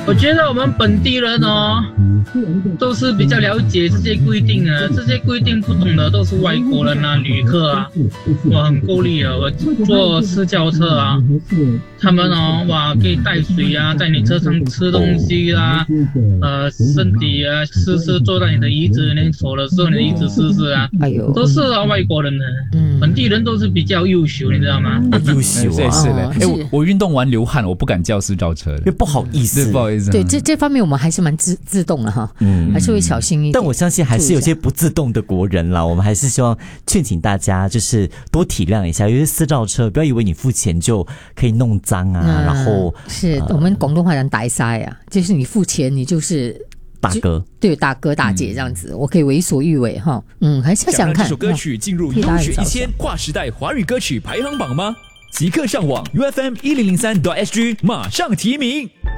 我觉得我们本地人都是比较了解这些规定的，这些规定不懂的都是外国人啊、旅客啊。我很够力啊，我坐私教车啊，他们可以带水啊，在你车上吃东西啊，身体啊试试坐在你的椅子，连手的时候你的椅子试试啊，都是外国人的，本地人都是比较优秀，你知道吗？ 优秀啊， 是的。我运动完流汗，我不敢叫私照车的， 因为不好意思， 不好意思。 对，这方面我们还是蛮自动的哈，还是会小心一点。 但我相信还是有些不自动的国人啦，我们还是希望劝请大家就是多体谅一下，有些私照车不要以为你付钱就可以弄脏啊，然后是我们广东话讲大嘥啊，就是你付钱你就是大哥， 对，大哥大姐这样子，我可以为所欲为哈。还是要想看这首歌曲进入优选1000跨时代华语歌曲排行榜吗？即刻上网 UFM1003.SG 马上提名。